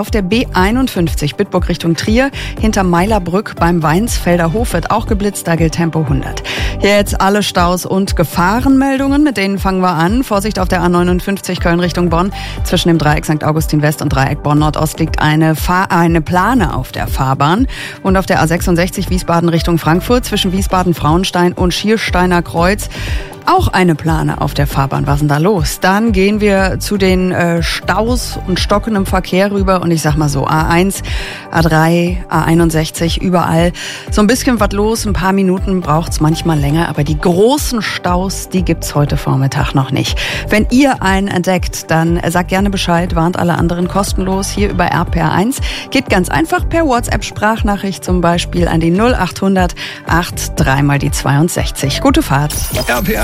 Auf der B51 Bitburg Richtung Trier, hinter Meilerbrück beim Weinsfelder Hof wird auch geblitzt, da gilt Tempo 100. Hier jetzt alle Staus und Gefahrenmeldungen, mit denen fangen wir an. Vorsicht auf der A59 Köln Richtung Bonn. Zwischen dem Dreieck St. Augustin West und Dreieck Bonn Nordost liegt eine Plane auf der Fahrbahn. Und auf der A66 Wiesbaden Richtung Frankfurt zwischen Wiesbaden-Frauenstein und Schiersteiner Kreuz auch eine Plane auf der Fahrbahn. Was ist denn da los? Dann gehen wir zu den Staus und stockendem Verkehr rüber. Und ich sag mal so, A1, A3, A61, überall so ein bisschen was los. Ein paar Minuten braucht's manchmal länger. Aber die großen Staus, die gibt's heute Vormittag noch nicht. Wenn ihr einen entdeckt, dann sagt gerne Bescheid. Warnt alle anderen kostenlos hier über RPR1. Geht ganz einfach per WhatsApp-Sprachnachricht zum Beispiel an die 0800 83 mal die 62. Gute Fahrt. RPR